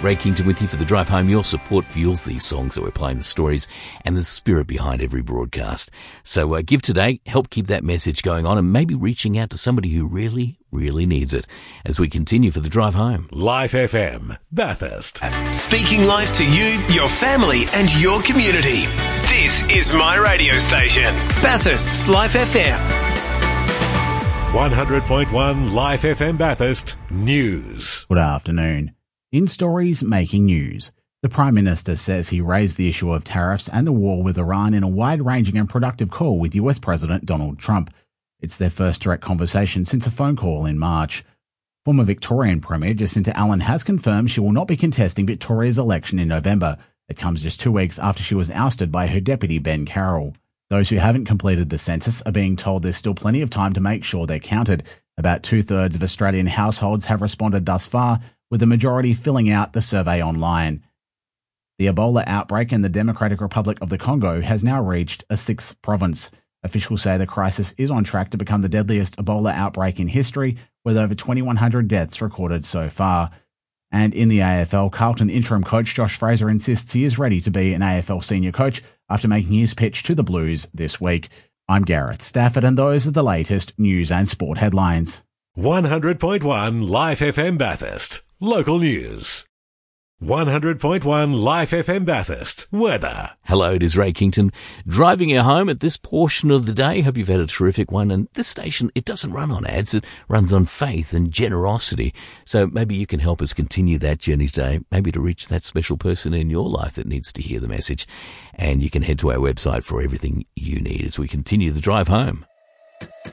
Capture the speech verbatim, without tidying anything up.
Ray Kington with you for the drive home. Your support fuels these songs that we're playing, the stories and the spirit behind every broadcast. So uh, give today, help keep that message going on, and maybe reaching out to somebody who really, really needs it as we continue for the drive home. Life F M, Bathurst. Speaking life to you, your family and your community. This is my radio station, Bathurst's Life F M. one hundred point one Life F M Bathurst News. Good afternoon. In stories making news, the Prime Minister says he raised the issue of tariffs and the war with Iran in a wide-ranging and productive call with U S President Donald Trump. It's their first direct conversation since a phone call in March. Former Victorian Premier Jacinta Allen has confirmed she will not be contesting Victoria's election in November. It comes just two weeks after she was ousted by her deputy Ben Carroll. Those who haven't completed the census are being told there's still plenty of time to make sure they're counted. About two-thirds of Australian households have responded thus far, with the majority filling out the survey online. The Ebola outbreak in the Democratic Republic of the Congo has now reached a sixth province. Officials say the crisis is on track to become the deadliest Ebola outbreak in history, with over twenty-one hundred deaths recorded so far. And in the A F L, Carlton interim coach Josh Fraser insists he is ready to be an A F L senior coach after making his pitch to the Blues this week. I'm Gareth Stafford, and those are the latest news and sport headlines. one hundred point one Life F M Bathurst. Local news. one hundred point one Life F M Bathurst. Weather. Hello, it is Ray Kington, driving you home at this portion of the day. Hope you've had a terrific one. And this station, it doesn't run on ads. It runs on faith and generosity. So maybe you can help us continue that journey today, maybe to reach that special person in your life that needs to hear the message. And you can head to our website for everything you need as we continue the drive home.